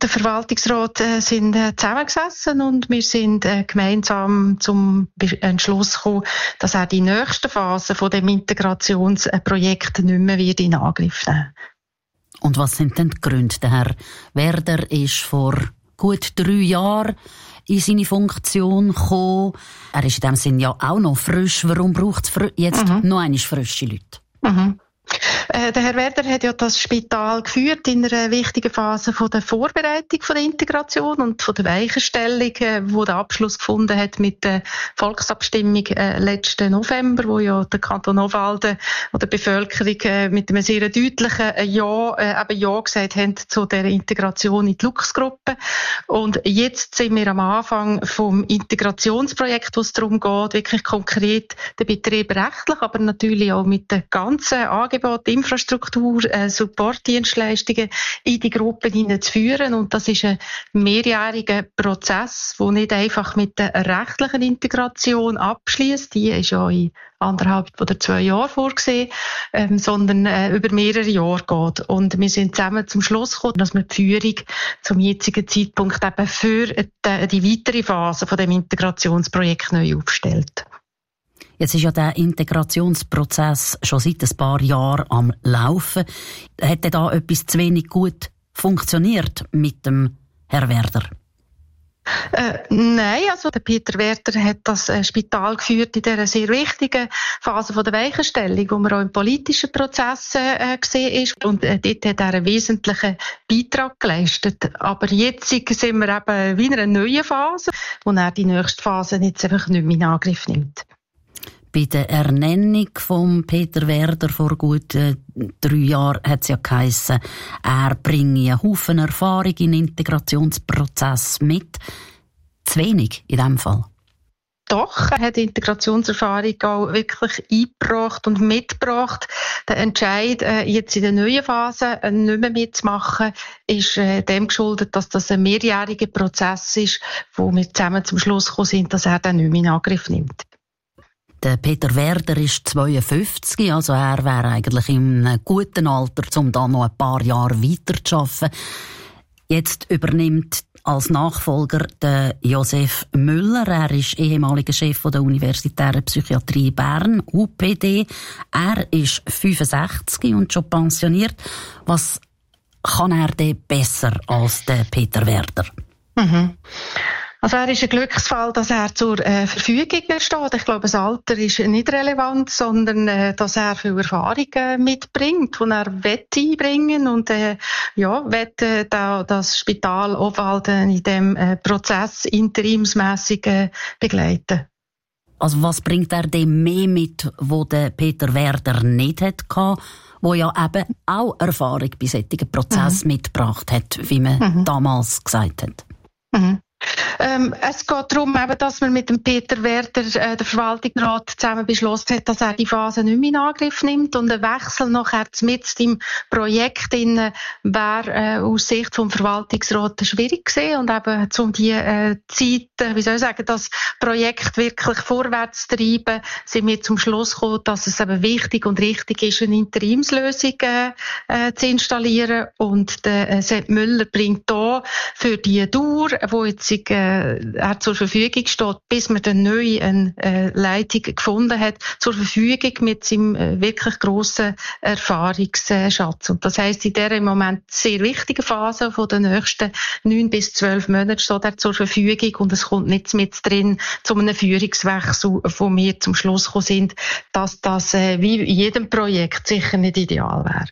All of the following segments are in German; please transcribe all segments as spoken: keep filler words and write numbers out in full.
der Verwaltungsrat äh, sind äh, zusammengesessen und wir sind äh, gemeinsam zum Entschluss gekommen, dass er die nächste Phase von dem Integrationsprojekt nicht mehr wird in Angriff nehmen. Und was sind denn die Gründe? Der Herr Werder ist vor gut drei Jahren in seine Funktion gekommen. Er ist in dem Sinn ja auch noch frisch. Warum braucht es fr- jetzt mhm. noch einmal frische Leute? Mhm. Äh, der Herr Werder hat ja das Spital geführt in einer wichtigen Phase von der Vorbereitung von der Integration und von der Weichenstellung, äh, wo der Abschluss gefunden hat mit der Volksabstimmung äh, letzten November, wo ja der Kanton Obwalden oder die Bevölkerung äh, mit einem sehr deutlichen Ja, äh, eben Ja gesagt haben zu der Integration in die Luchsgruppe. Und jetzt sind wir am Anfang vom Integrationsprojekt, wo es darum geht, wirklich konkret den Betrieb rechtlich, aber natürlich auch mit der ganzen Angebot, Infrastruktur, äh, Supportdienstleistungen in die Gruppen hineinzuführen. Und das ist ein mehrjähriger Prozess, der nicht einfach mit der rechtlichen Integration abschließt. Die ist ja in anderthalb oder zwei Jahren vorgesehen, ähm, sondern äh, über mehrere Jahre geht. Und wir sind zusammen zum Schluss gekommen, dass wir die Führung zum jetzigen Zeitpunkt eben für die, die weitere Phase von dem Integrationsprojekt neu aufstellt. Jetzt ist ja der Integrationsprozess schon seit ein paar Jahren am Laufen. Hat da etwas zu wenig gut funktioniert mit dem Herr Werder? Äh, nein, also der Peter Werder hat das äh, Spital geführt in dieser sehr wichtigen Phase von der Weichenstellung, wo man auch im politischen Prozess äh, gesehen ist. Und äh, dort hat er einen wesentlichen Beitrag geleistet. Aber jetzt sind wir eben wieder in einer neuen Phase, wo er die nächste Phase jetzt einfach nicht mehr in Angriff nimmt. Bei der Ernennung von Peter Werder vor gut äh, drei Jahren hat es ja geheissen, er bringe einen Haufen Erfahrung in den Integrationsprozess mit. Zu wenig in diesem Fall. Doch, er hat die Integrationserfahrung auch wirklich eingebracht und mitgebracht. Der Entscheid, äh, jetzt in der neuen Phase äh, nicht mehr mitzumachen, ist äh, dem geschuldet, dass das ein mehrjähriger Prozess ist, wo wir zusammen zum Schluss gekommen sind, dass er dann nicht mehr in Angriff nimmt. Der Peter Werder ist zweiundfünfzig, also er wäre eigentlich in einem guten Alter, um da noch ein paar Jahre weiter zu arbeiten. Jetzt übernimmt als Nachfolger der Josef Müller. Er ist ehemaliger Chef der Universitären Psychiatrie Bern, U P D. Er ist fünfundsechzig und schon pensioniert. Was kann er denn besser als der Peter Werder? Mhm. Also er ist ein Glücksfall, dass er zur äh, Verfügung steht. Ich glaube, das Alter ist nicht relevant, sondern äh, dass er viel Erfahrung äh, mitbringt, die er wett einbringen und äh, ja, wett äh, da, das Spital Obwalden in dem äh, Prozess interimsmässig äh, begleiten. Also was bringt er dem mehr mit, wo der Peter Werder nicht hatte, wo ja eben auch Erfahrung bei solchen Prozessen mhm. mitgebracht hat, wie man mhm. damals gesagt hat? Mhm. Ähm, es geht darum, eben, dass man mit dem Peter Werder, äh, der Verwaltungsrat, zusammen beschlossen hat, dass er die Phase nicht mehr in Angriff nimmt und ein Wechsel nachher mitten im Projekt wäre äh, aus Sicht vom Verwaltungsrat schwierig gewesen und eben um die äh, Zeit, äh, wie soll ich sagen, das Projekt wirklich vorwärts zu treiben, sind wir zum Schluss gekommen, dass es eben wichtig und richtig ist, eine Interimslösung äh, äh, zu installieren und der äh, Sepp Müller bringt da für die Dauer, wo jetzt er zur Verfügung steht, bis man dann neu eine äh, Leitung gefunden hat, zur Verfügung mit seinem äh, wirklich grossen Erfahrungsschatz. Und das heisst, in dieser im Moment sehr wichtigen Phase von den nächsten neun bis zwölf Monaten steht er zur Verfügung und es kommt nichts mit drin zu einem Führungswechsel, wo wir zum Schluss gekommen sind, dass das äh, wie in jedem Projekt sicher nicht ideal wäre.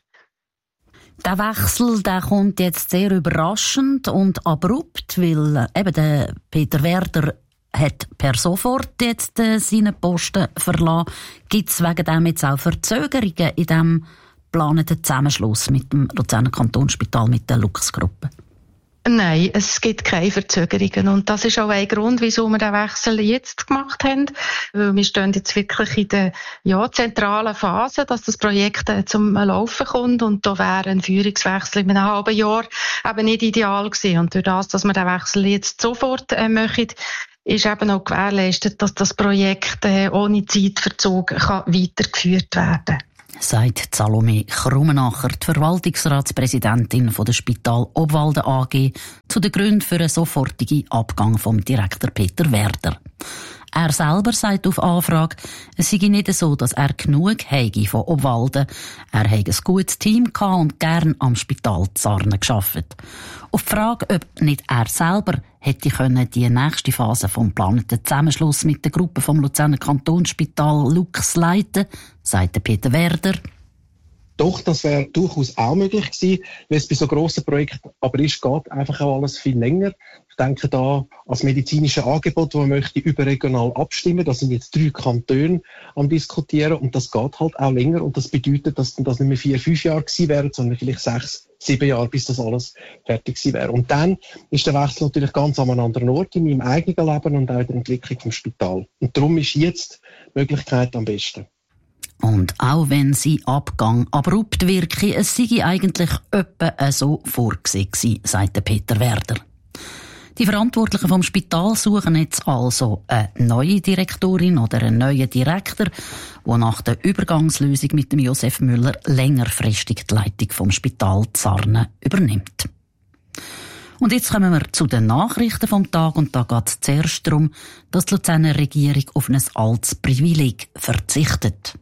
Der Wechsel, der kommt jetzt sehr überraschend und abrupt, weil eben der Peter Werder hat per sofort jetzt äh, seinen Posten verlassen. Gibt es wegen dem jetzt auch Verzögerungen in diesem geplanten Zusammenschluss mit dem Luzerner Kantonsspital, mit der Luchsgruppe? Nein, es gibt keine Verzögerungen. Und das ist auch ein Grund, wieso wir den Wechsel jetzt gemacht haben. Weil wir stehen jetzt wirklich in der ja, zentralen Phase, dass das Projekt äh, zum Laufen kommt. Und da wäre ein Führungswechsel in einem halben Jahr eben nicht ideal gewesen. Und durch das, dass wir den Wechsel jetzt sofort äh, machen, ist eben auch gewährleistet, dass das Projekt äh, ohne Zeitverzug kann weitergeführt werden kann. sagt Salome Krummenacher, die Verwaltungsratspräsidentin von der Spital Obwalden A G, zu den Gründen für einen sofortigen Abgang vom Direktor Peter Werder. Er selber sagt auf Anfrage, es sei nicht so, dass er genug hätte von Obwalden. Er hätte ein gutes Team gehabt und gern am Spital Zarnen gearbeitet. Auf die Frage, ob nicht er selber hätte können die nächste Phase vom geplanten Zusammenschluss mit der Gruppe vom Luzerner Kantonsspital Lux leiten, sagte Peter Werder. Doch, das wäre durchaus auch möglich gewesen, weil es bei so grossen Projekten aber ist, geht einfach auch alles viel länger. Ich denke da als medizinische Angebot, wo man möchte überregional abstimmen. Da sind jetzt drei Kantone am Diskutieren und das geht halt auch länger und das bedeutet, dass das nicht mehr vier, fünf Jahre gewesen wären, sondern vielleicht sechs, sieben Jahre, bis das alles fertig gewesen wäre. Und dann ist der Wechsel natürlich ganz an einem anderen Ort in meinem eigenen Leben und auch in der Entwicklung vom Spital. Und darum ist jetzt die Möglichkeit am besten. Und auch wenn sein Abgang abrupt wirke, es sei eigentlich etwa so vorgesehen gewesen, sagte Peter Werder. Die Verantwortlichen vom Spital suchen jetzt also eine neue Direktorin oder einen neuen Direktor, der nach der Übergangslösung mit dem Josef Müller längerfristig die Leitung vom Spital Zarnen übernimmt. Und jetzt kommen wir zu den Nachrichten vom Tag und da geht es zuerst darum, dass die Luzerner Regierung auf ein altes Privileg verzichtet.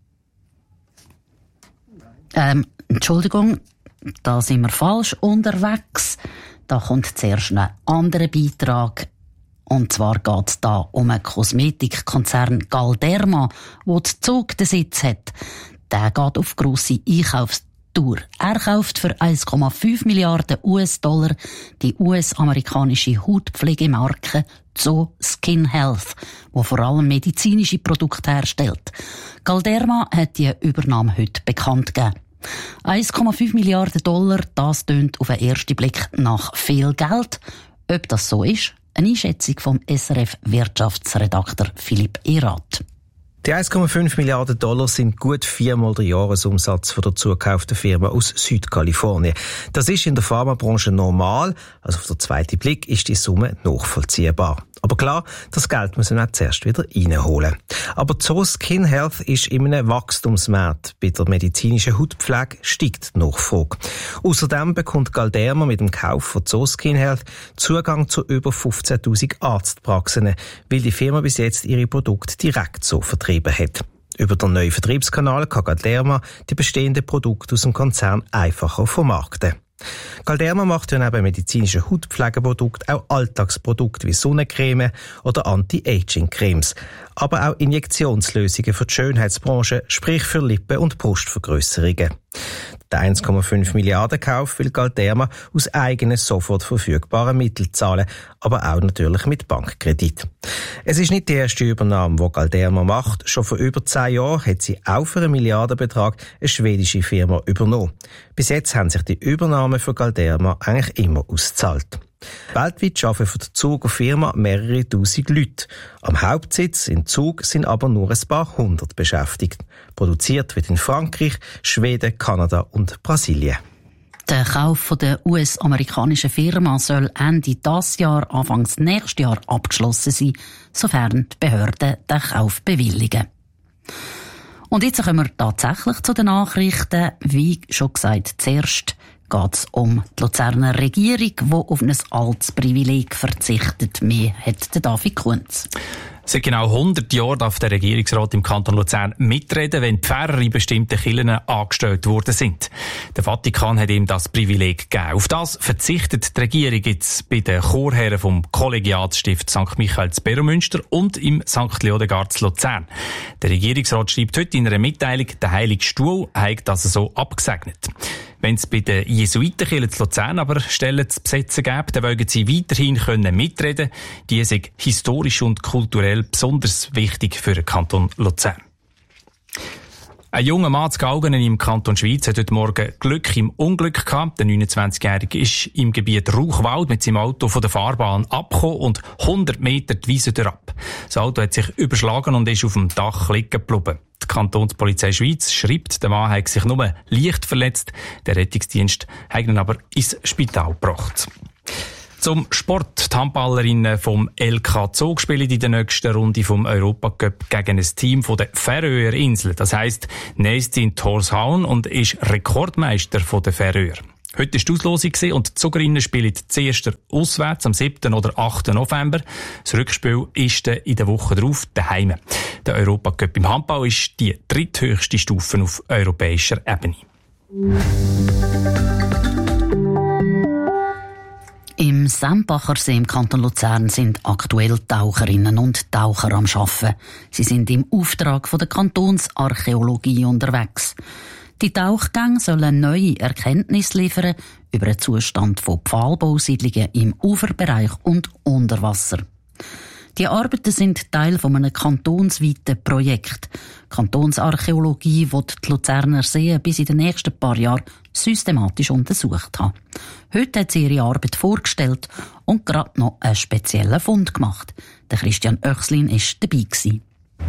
Ähm, Entschuldigung, da sind wir falsch unterwegs. Da kommt zuerst ein anderer Beitrag. Und zwar geht es da um einen Kosmetikkonzern Galderma, der den Zug den Sitz hat. Der geht auf grosse Einkaufstour. Er kauft für eins Komma fünf Milliarden US-Dollar die U S-amerikanische Hautpflegemarke Zoo Skin Health, die vor allem medizinische Produkte herstellt. Galderma hat die Übernahme heute bekannt gegeben. eins Komma fünf Milliarden Dollar, das tönt auf den ersten Blick nach viel Geld. Ob das so ist? Eine Einschätzung vom S R F-Wirtschaftsredakteur Philipp Erath. Die eins Komma fünf Milliarden Dollar sind gut viermal der Jahresumsatz von der zugekauften Firma aus Südkalifornien. Das ist in der Pharmabranche normal, also auf den zweiten Blick ist die Summe nachvollziehbar. Aber klar, das Geld muss man auch zuerst wieder reinholen. Aber Zoo Skin Health ist in einem Wachstumsmarkt. Bei der medizinischen Hautpflege steigt die Nachfrage. Außerdem bekommt Galderma mit dem Kauf von Zoo Skin Health Zugang zu über fünfzehntausend Arztpraxen, weil die Firma bis jetzt ihre Produkte direkt so vertrieben hat. Über den neuen Vertriebskanal kann Galderma die bestehenden Produkte aus dem Konzern einfacher vermarkten. Galderma macht ja neben medizinischen Hautpflegeprodukten auch Alltagsprodukte wie Sonnencreme oder Anti-Aging-Cremes, aber auch Injektionslösungen für die Schönheitsbranche, sprich für Lippen- und Brustvergrösserungen. Der eins Komma fünf Milliarden Kauf will Galderma aus eigenen sofort verfügbaren Mitteln zahlen, aber auch natürlich mit Bankkredit. Es ist nicht die erste Übernahme, die Galderma macht. Schon vor über zehn Jahren hat sie auch für einen Milliardenbetrag eine schwedische Firma übernommen. Bis jetzt haben sich die Übernahmen für Galderma eigentlich immer ausgezahlt. Weltweit arbeiten für die Zuger Firma mehrere tausend Leute. Am Hauptsitz in Zug sind aber nur ein paar hundert beschäftigt. Produziert wird in Frankreich, Schweden, Kanada und Brasilien. Der Kauf der U S-amerikanischen Firma soll Ende dieses Jahr, Anfang nächstes Jahr abgeschlossen sein, sofern die Behörden den Kauf bewilligen. Und jetzt kommen wir tatsächlich zu den Nachrichten. Wie schon gesagt, zuerst geht es um die Luzerner Regierung, die auf ein altes Privileg verzichtet. Mehr hat der David Kunz. Seit genau hundert Jahren darf der Regierungsrat im Kanton Luzern mitreden, wenn die Pfarrer in bestimmten Kirchen angestellt worden sind. Der Vatikan hat ihm das Privileg gegeben. Auf das verzichtet die Regierung jetzt bei den Chorherren vom Kollegiatsstift Sankt Michael zu Beromünster und im Sankt Leodegard zu Luzern. Der Regierungsrat schreibt heute in einer Mitteilung, der Heilige Stuhl hat das so abgesegnet. Wenn es bei den Jesuitenkirchen zu Luzern aber Stellen zu besetzen gäbe, dann wollen sie weiterhin können mitreden. Die sind historisch und kulturell besonders wichtig für den Kanton Luzern. Ein junger Mann zu Gaugenen im Kanton Schwyz hat heute Morgen Glück im Unglück gehabt. Der neunundzwanzigjährige ist im Gebiet Rauchwald mit seinem Auto von der Fahrbahn abgekommen und hundert Meter die Wiese ab. Das Auto hat sich überschlagen und ist auf dem Dach liegen geblieben. Die Kantonspolizei Schwyz schreibt, der Mann hat sich nur leicht verletzt. Der Rettungsdienst hat ihn aber ins Spital gebracht. Zum Sport. Die Handballerinnen vom L K Zug spielen in der nächsten Runde vom Europacup gegen ein Team von der Färöer Inseln. Das heisst, Neistin Tórshavn und ist Rekordmeister von der Färöer. Heute war die Auslosung und die Zugerinnen spielen zuerst auswärts am siebten oder achten November. Das Rückspiel ist dann in der Woche darauf daheim. Der Europacup im Handball ist die dritthöchste Stufe auf europäischer Ebene. Im Sempachersee im Kanton Luzern sind aktuell Taucherinnen und Taucher am Arbeiten. Sie sind im Auftrag von der Kantonsarchäologie unterwegs. Die Tauchgänge sollen neue Erkenntnisse liefern über den Zustand von Pfahlbausiedlungen im Uferbereich und unter Wasser. Die Arbeiten sind Teil von einem kantonsweiten Projekt. Die Kantonsarchäologie will die Luzerner Seen bis in den nächsten paar Jahren systematisch untersucht haben. Heute hat sie ihre Arbeit vorgestellt und gerade noch einen speziellen Fund gemacht. Der Christian Oechslin war dabei gewesen.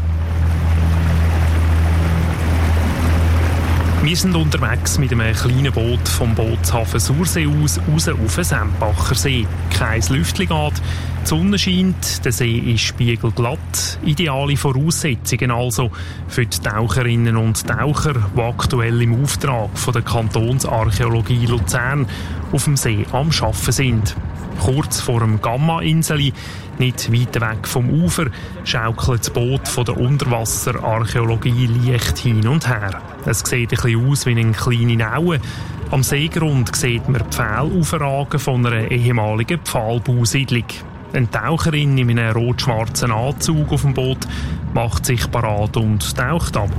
Wir sind unterwegs mit einem kleinen Boot vom Bootshafen Sursee aus raus auf den Sempachersee. Kein Lüftchen geht, die Sonne scheint, der See ist spiegelglatt. Ideale Voraussetzungen also für die Taucherinnen und Taucher, die aktuell im Auftrag von der Kantonsarchäologie Luzern auf dem See am Arbeiten sind. Kurz vor dem Gamma-Inseli, nicht weit weg vom Ufer, schaukelt das Boot von der Unterwasserarchäologie leicht hin und her. Es sieht ein bisschen aus wie eine kleine Naue. Am Seegrund sieht man Pfähle aufragen von einer ehemaligen Pfahlbausiedlung. Eine Taucherin in einem rot-schwarzen Anzug auf dem Boot macht sich parat und taucht ab.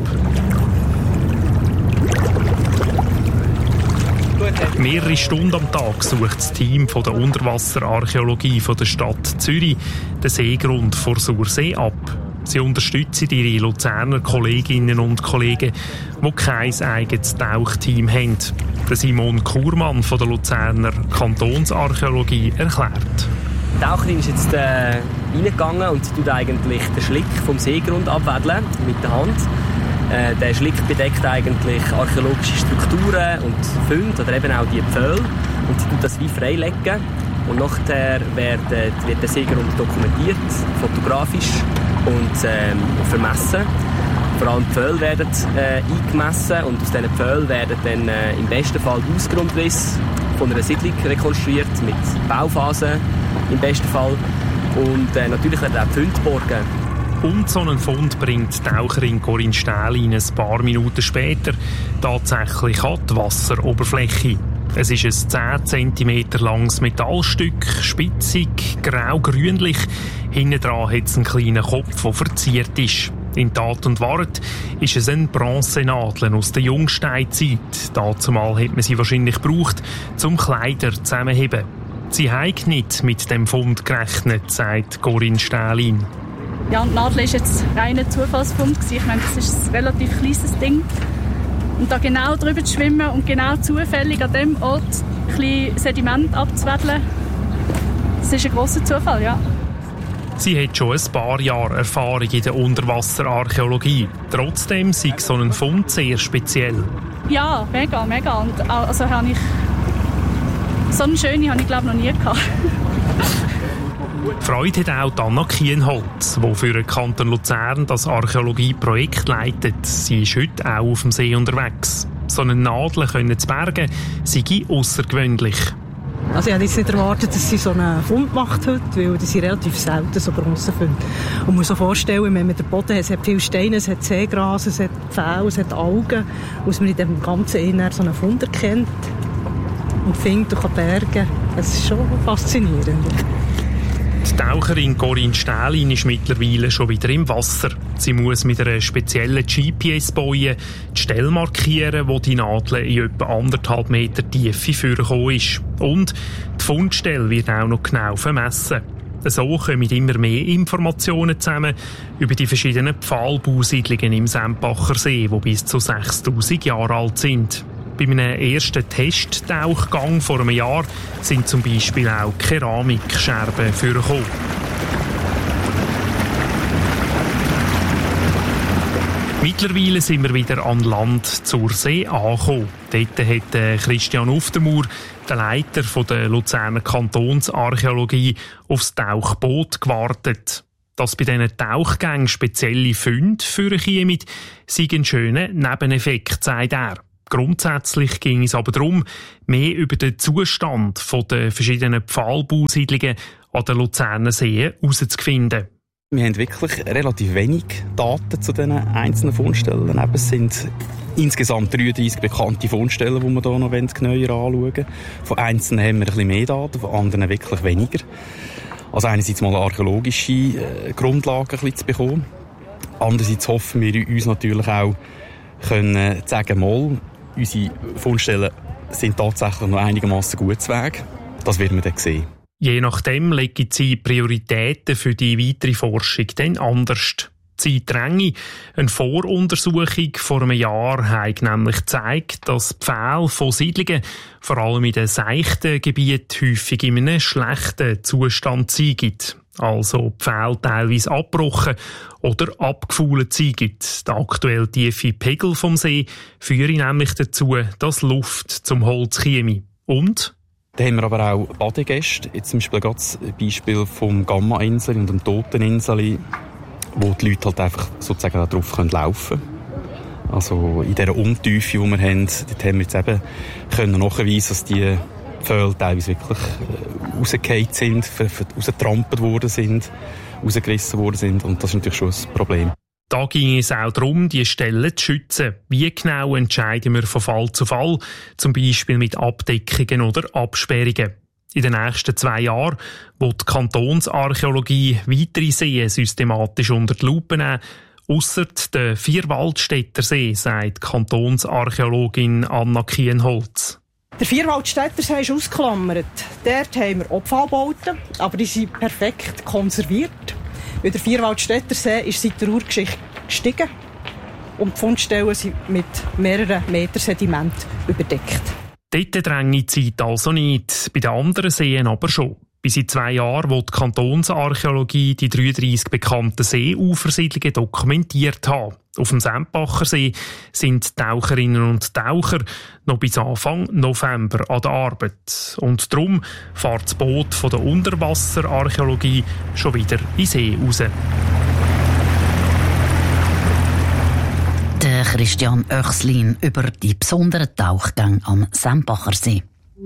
Mehrere Stunden am Tag sucht das Team von der Unterwasserarchäologie von der Stadt Zürich den Seegrund vor Sursee ab. Sie unterstützen ihre Luzerner Kolleginnen und Kollegen, die kein eigenes Tauchteam haben. Der Simon Kurmann von der Luzerner Kantonsarchäologie erklärt. Die Taucherin ist jetzt äh, reingegangen und sie tut eigentlich den Schlick vom Seegrund abwedeln mit der Hand. Äh, der Schlick bedeckt eigentlich archäologische Strukturen und Funde oder eben auch die Pfähle und sie tut das wie freilegen und nachher wird, äh, wird der Seegrund dokumentiert, fotografisch und äh, vermessen. Vor allem die Pfähle werden äh, eingemessen und aus diesen Pfählen werden dann äh, im besten Fall die Ausgrundrisse von einer Siedlung rekonstruiert mit Bauphasen im besten Fall und äh, natürlich werden auch die Funde geborgen. Und so einen Fund bringt die Taucherin Corinne Stählin ein paar Minuten später tatsächlich an die Wasseroberfläche. Es ist ein zehn Zentimeter langes Metallstück, spitzig, grau-grünlich. Hinten dran hat es einen kleinen Kopf, der verziert ist. In Tat und Wahrheit ist es eine Bronzenadel aus der Jungsteinzeit. Dazumal hat man sie wahrscheinlich gebraucht, um Kleider zusammenzuheben. Sie hat nicht mit dem Fund gerechnet, sagt Corinne Stählin. Ja, und die Nadel war jetzt reiner Zufallsfund. Ich meine, das ist ein relativ kleines Ding. Und da genau drüber zu schwimmen und genau zufällig an dem Ort ein bisschen Sediment abzuwedeln, das ist ein grosser Zufall, ja. Sie hat schon ein paar Jahre Erfahrung in der Unterwasserarchäologie. Trotzdem sei so ein Fund sehr speziell. Ja, mega, mega. Und also habe ich so eine schöne habe ich glaube noch nie gehabt. Freude hat auch Anna Kienholz, die für den Kanton Luzern das Archäologieprojekt leitet. Sie ist heute auch auf dem See unterwegs. So eine Nadel können zu bergen, sei aussergewöhnlich. Also ich hätte jetzt nicht erwartet, dass sie so einen Fund macht heute, weil die sind relativ selten, so Bronzefunde. Und man muss sich vorstellen, wenn man den Boden hat, es hat viele Steine, es hat Seegras, es hat Pfähle, es hat Algen, muss man in dem ganzen Inneren so einen Fund erkennt und findet und kann bergen. Es ist schon faszinierend. Die Taucherin Corinne Stählin ist mittlerweile schon wieder im Wasser. Sie muss mit einer speziellen G P S-Boje die Stelle markieren, wo die Nadel in etwa anderthalb Meter Tiefe vorgekommen ist. Und die Fundstelle wird auch noch genau vermessen. So kommen immer mehr Informationen zusammen über die verschiedenen Pfahlbausiedlungen im Sempachersee, die bis zu sechstausend Jahre alt sind. Bei einem ersten Testtauchgang vor einem Jahr sind zum Beispiel auch Keramikscherben vorgekommen. Mittlerweile sind wir wieder an Land zur See angekommen. Dort hat Christian Uftermuhr, der Leiter der Luzerner Kantonsarchäologie, aufs Tauchboot gewartet. Dass bei diesen Tauchgängen spezielle Funde vorkommen, sei ein schöner Nebeneffekt, sagt er. Grundsätzlich ging es aber darum, mehr über den Zustand der verschiedenen Pfahlbausiedlungen an den Luzerner Seen herauszufinden. Wir haben wirklich relativ wenig Daten zu diesen einzelnen Fundstellen. Es sind insgesamt dreiunddreissig bekannte Fundstellen, die wir hier noch genauer anschauen wollen. Von einzelnen haben wir ein bisschen mehr Daten, von anderen wirklich weniger. Also einerseits mal archäologische äh, Grundlagen ein bisschen zu bekommen. Andererseits hoffen wir uns natürlich auch, können sagen, mal, unsere Fundstellen sind tatsächlich noch einigermaßen gut zu Weg. Das werden wir dann sehen. Je nachdem legen sie Prioritäten für die weitere Forschung dann anders. Die Zeitdränge. Eine Voruntersuchung vor einem Jahr hat nämlich gezeigt, dass Pfähle von Siedlungen, vor allem in den seichten Gebieten, häufig in einem schlechten Zustand sind. Also Pfähle teilweise abgebrochen oder abgefault sind. Der aktuell tiefe Pegel vom See führe nämlich dazu, dass Luft zum Holz käme. Und da haben wir aber auch Badegäste. Jetzt zum Beispiel gerade das Beispiel vom Gamma-Insel und dem Toteninsel, wo die Leute halt einfach sozusagen darauf laufen können. Also in dieser Untiefe, die wir haben, dort haben wir jetzt eben können nachweisen, dass die Pfähle teilweise wirklich rausgefallen sind, rausgetrampelt worden sind, rausgerissen worden sind. Und das ist natürlich schon ein Problem. Da ging es auch darum, die Stellen zu schützen. Wie genau entscheiden wir von Fall zu Fall, zum Beispiel mit Abdeckungen oder Absperrungen. In den nächsten zwei Jahren wird die Kantonsarchäologie weitere Seen systematisch unter die Lupe nehmen. Ausser der Vierwaldstätter See, sagt Kantonsarchäologin Anna Kienholz. Der Vierwaldstätter See ist ausgeklammert. Dort haben wir Abfallbauten, aber die sind perfekt konserviert. Weil der Vierwaldstätter See ist seit der Urgeschichte gestiegen und die Fundstellen sind mit mehreren Metern Sediment überdeckt. Dort drängt die Zeit also nicht, bei den anderen Seen aber schon. Bis in zwei Jahren will die Kantonsarchäologie die dreiunddreissig bekannten Seeufersiedlungen dokumentiert haben. Auf dem Sempacher See sind Taucherinnen und Taucher noch bis Anfang November an der Arbeit. Und darum fährt das Boot von der Unterwasserarchäologie schon wieder in See raus. Der Christian Oechslin über die besonderen Tauchgänge am Sempacher See.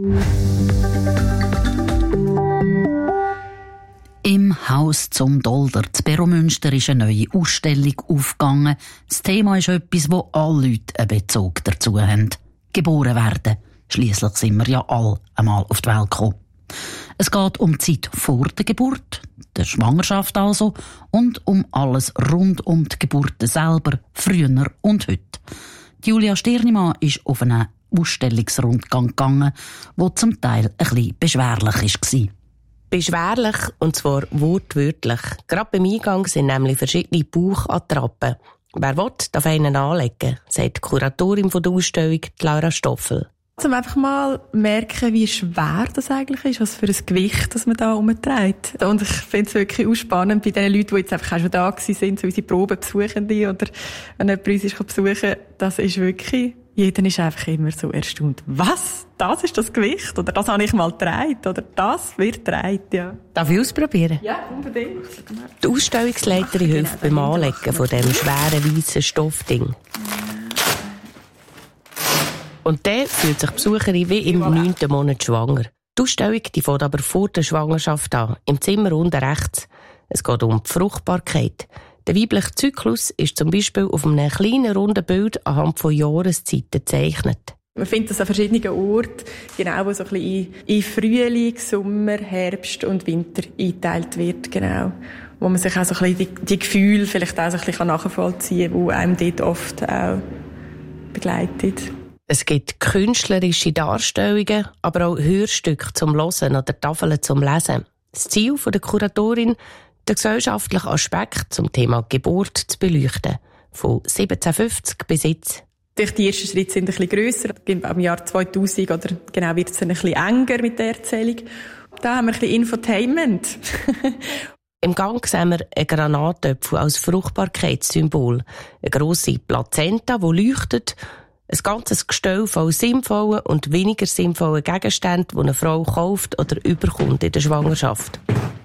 Im Haus zum Dolder zu Beromünster ist eine neue Ausstellung aufgegangen. Das Thema ist etwas, wo alle Leute einen Bezug dazu haben. Geboren werden. Schliesslich sind wir ja alle einmal auf die Welt gekommen. Es geht um die Zeit vor der Geburt, der Schwangerschaft also, und um alles rund um die Geburt selber, früher und heute. Julia Stirnimann ist auf einen Ausstellungsrundgang gegangen, der zum Teil ein bisschen beschwerlich war. Beschwerlich, und zwar wortwörtlich. Gerade beim Eingang sind nämlich verschiedene Bauchattrappen. Wer will, darf einen anlegen, sagt die Kuratorin der Ausstellung, Laura Stoffel. Um einfach mal merken, wie schwer das eigentlich ist, was für ein Gewicht das man da umträgt. Und ich finde es wirklich auch spannend bei den Leuten, die jetzt einfach auch schon da sind, so unsere Probenbesuchende oder wenn jemand uns ist besuchen, das ist wirklich, jeder ist einfach immer so erstaunt. Was? Das ist das Gewicht? Oder das habe ich mal getragen? Oder das wird getragen, ja. Darf ich ausprobieren? Ja, unbedingt. Die Ausstellungsleiterin hilft beim Anlegen von diesem schweren, weißen Stoffding. Und dann fühlt sich die Besucherin wie im neunten Monat schwanger. Die Ausstellung die fängt aber vor der Schwangerschaft an, im Zimmer unten rechts. Es geht um die Fruchtbarkeit. Der weibliche Zyklus ist zum Beispiel auf einem kleinen, runden Bild anhand von Jahreszeiten gezeichnet. Man findet das an verschiedenen Orten, genau, wo so ein bisschen in Frühling, Sommer, Herbst und Winter eingeteilt wird, genau. Wo man sich auch so ein bisschen die, die Gefühle vielleicht auch so ein bisschen nachvollziehen kann, die einem dort oft auch begleitet. Es gibt künstlerische Darstellungen, aber auch Hörstücke zum Hören oder Tafeln zum Lesen. Das Ziel der Kuratorin, den gesellschaftlichen Aspekt zum Thema Geburt zu beleuchten. Von siebzehnhundertfünfzig bis jetzt. Die ersten Schritte sind ein bisschen grösser. Im Jahr zweitausend oder genau wird es ein bisschen enger mit der Erzählung. Da haben wir ein bisschen Infotainment. Im Gang sehen wir einen Granatöpfel als Fruchtbarkeitssymbol, eine grosse Plazenta, die leuchtet, ein ganzes Gestell von sinnvollen und weniger sinnvollen Gegenständen, die eine Frau kauft oder überkommt in der Schwangerschaft.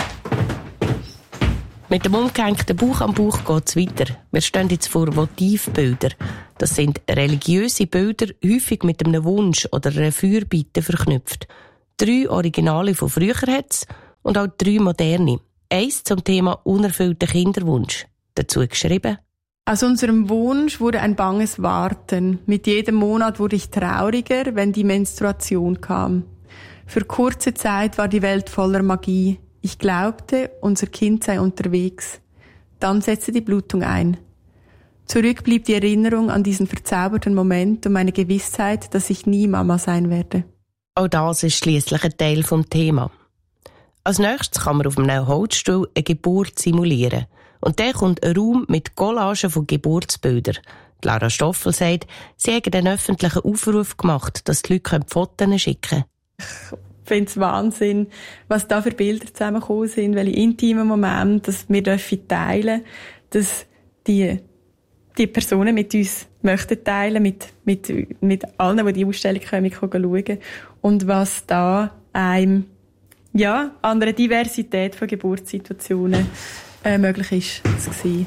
Mit dem umgehängten Bauch am Bauch geht es weiter. Wir stehen jetzt vor Motivbildern. Das sind religiöse Bilder, häufig mit einem Wunsch oder einer Fürbitte verknüpft. Drei Originale von früher hat es und auch drei moderne. Eins zum Thema unerfüllter Kinderwunsch. Dazu geschrieben: Aus unserem Wunsch wurde ein banges Warten. Mit jedem Monat wurde ich trauriger, wenn die Menstruation kam. Für kurze Zeit war die Welt voller Magie. Ich glaubte, unser Kind sei unterwegs. Dann setzte die Blutung ein. Zurück blieb die Erinnerung an diesen verzauberten Moment und meine Gewissheit, dass ich nie Mama sein werde. Auch das ist schliesslich ein Teil vom Thema. Als nächstes kann man auf einem Holzstuhl eine Geburt simulieren. Und dann kommt ein Raum mit Collagen von Geburtsbildern. Lara Stoffel sagt, sie haben einen öffentlichen Aufruf gemacht, dass die Leute Fotos schicken können. Ich finde es Wahnsinn, was da für Bilder zusammengekommen sind, welche intimen Momente, dass wir teilen dürfen, dass die, die Personen mit uns möchten teilen, mit, mit, mit allen, die die Ausstellung kommen, schauen. Und was da einem, ja, an einer Diversität von Geburtssituationen äh, möglich ist zu sehen.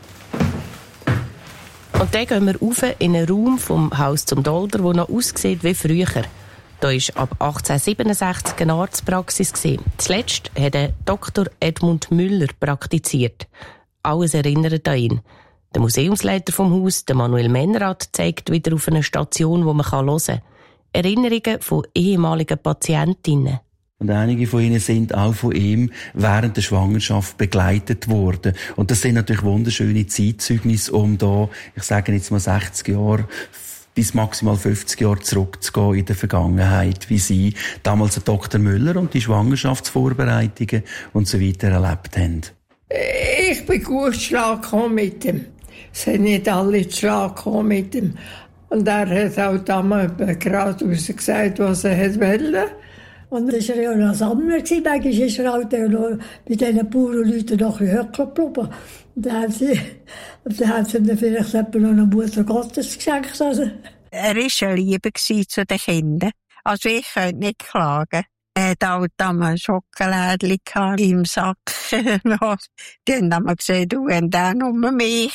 Und dann gehen wir rauf in einen Raum vom Haus zum Dolder, der noch aussieht wie früher. Da war ab achtzehnhundertsiebenundsechzig eine Arztpraxis. Zuletzt hat Doktor Edmund Müller praktiziert. Alles erinnert an ihn. Der Museumsleiter vom Haus, der Manuel Menrath, zeigt wieder auf eine Station, wo man hören kann. Erinnerungen von ehemaligen Patientinnen. Und einige von ihnen sind auch von ihm während der Schwangerschaft begleitet worden. Und das sind natürlich wunderschöne Zeitzeugnisse, um da, ich sage jetzt mal sechzig Jahre, bis maximal fünfzig Jahre zurückzugehen in der Vergangenheit, wie sie damals der Doktor Müller und die Schwangerschaftsvorbereitungen und so weiter erlebt haben. Ich bin gut Schlag gekommen mit ihm. Es haben nicht alle Schlag gekommen mit ihm. Und er hat auch damals gerade gesagt, was er wollte. Und dann war er ja noch Sammler. Manchmal ist er halt noch bei diesen Bauernleuten noch ein bisschen höher geblieben. Und dann haben sie, dann haben sie ihm vielleicht noch eine Mutter Gottes geschenkt. Also. Er war eine Liebe zu den Kindern. Also ich könnte nicht klagen. Er hatte auch damals Schokolädchen im Sack. Die haben dann gesagt, du hast auch nur mich.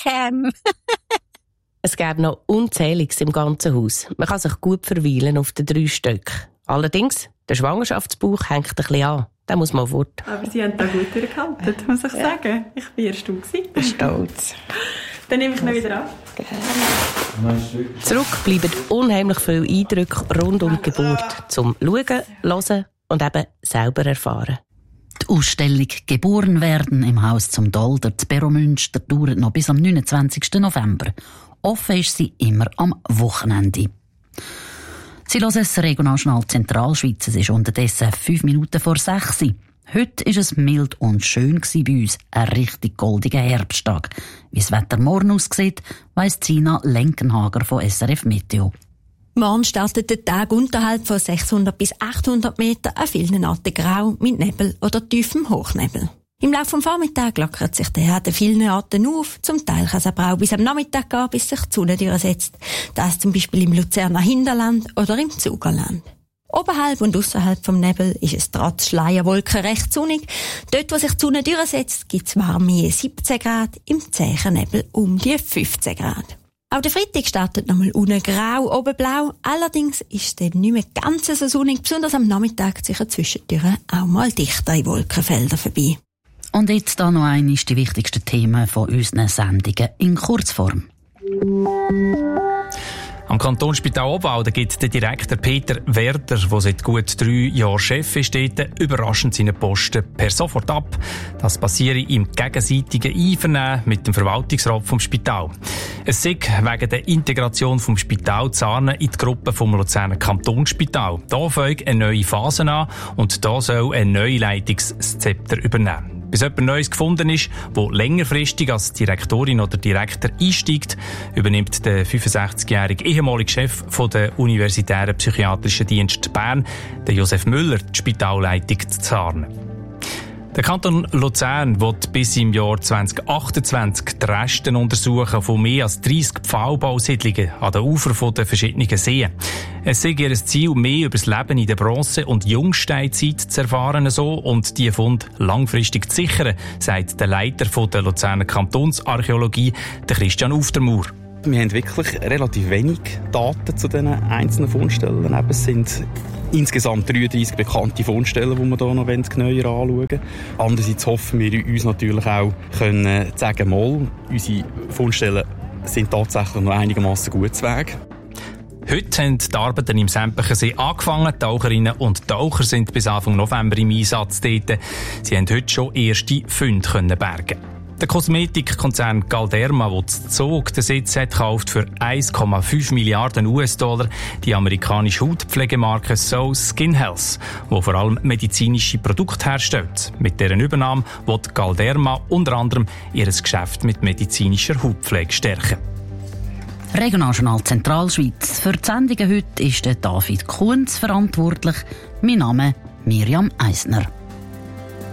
Es gäbe noch Unzähliges im ganzen Haus. Man kann sich gut verweilen auf den drei Stöcken. Allerdings, der Schwangerschaftsbauch hängt ein bisschen an. Den muss man fort. Aber Sie haben da gut erkannt, muss ich sagen. Ich war erstaunt. Stolz. Dann nehme ich ihn wieder ab. Zurück bleiben unheimlich viele Eindrücke rund um die Geburt. Zum Schauen, Hören und eben selber erfahren. Die Ausstellung «Geboren werden» im Haus zum Dolder zu Beromünster dauert noch bis am neunundzwanzigsten November. Offen ist sie immer am Wochenende. Sie hören das Regionaljournal Zentralschweiz. Es ist unterdessen fünf Minuten vor sechs. Heute war es mild und schön bei uns. Ein richtig goldiger Herbsttag. Wie das Wetter morgen aussieht, weiss Zina Lenkenhager von S R F Meteo. Morgen startet der Tag unterhalb von sechshundert bis achthundert Meter, an vielen Orten grau, mit Nebel oder tiefem Hochnebel. Im Laufe des Vormittags lockert sich der an vielen Orten auf. Zum Teil kann es aber auch bis am Nachmittag gehen, bis sich die Sonne durchsetzt. Das zum Beispiel im Luzerner Hinterland oder im Zugerland. Oberhalb und ausserhalb vom Nebel ist es trotz Schleierwolken recht sonnig. Dort, wo sich die Sonne durchsetzt, gibt es warme siebzehn Grad, im zähen Nebel um die fünfzehn Grad. Auch der Freitag startet nochmal unten grau, oben blau. Allerdings ist es dann nicht mehr ganz so sonnig, besonders am Nachmittag ziehen zwischendurch auch mal dichtere Wolkenfelder vorbei. Und jetzt da noch einmal die wichtigsten Themen von unseren Sendungen in Kurzform. Am Kantonsspital Obwalden gibt der Direktor Peter Werder, der seit gut drei Jahren Chef ist, dort überraschend seinen Posten per sofort ab. Das passiere im gegenseitigen Einvernehmen mit dem Verwaltungsrat vom Spital. Es sei wegen der Integration vom Spital Zarnen in die Gruppe vom Luzerner Kantonsspital. Da fängt eine neue Phase an und da soll ein neues Leitungszepter übernehmen. Bis jemand Neues gefunden ist, der längerfristig als Direktorin oder Direktor einsteigt, übernimmt der fünfundsechzigjährige ehemalige Chef von der Universitären Psychiatrischen Dienst Bern, der Josef Müller, die Spitalleitung zu Zarnen. Der Kanton Luzern wird bis im Jahr zwanzig achtundzwanzig die Reste untersuchen von mehr als dreissig Pfahlbausiedlungen an den Ufern der verschiedenen Seen. Es sei ihr Ziel, mehr über das Leben in der Bronze- und Jungsteinzeit zu erfahren so und die Funde langfristig zu sichern, sagt der Leiter der Luzerner Kantonsarchäologie, der Christian Uftermoor. Wir haben wirklich relativ wenig Daten zu diesen einzelnen Fundstellen. Es sind insgesamt dreiunddreissig bekannte Fundstellen, die wir hier noch genauer anschauen wollen. Andererseits hoffen wir uns natürlich auch, können sagen, mal, unsere Fundstellen sind tatsächlich noch einigermaßen gut zu Weg. Heute haben die Arbeiten im Sempachensee angefangen. Die Taucherinnen und Taucher sind bis Anfang November im Einsatz dort. Sie haben heute schon erste Funde können bergen. Der Kosmetikkonzern Galderma, der zu Zug den Sitz hat, kauft für eins Komma fünf Milliarden U S-Dollar die amerikanische Hautpflegemarke So Skin Health, die vor allem medizinische Produkte herstellt. Mit deren Übernahme wird Galderma unter anderem ihr Geschäft mit medizinischer Hautpflege stärken. Regionaljournal Zentralschweiz. Für die Sendungen heute ist David Kunz verantwortlich. Mein Name Miriam Eisner.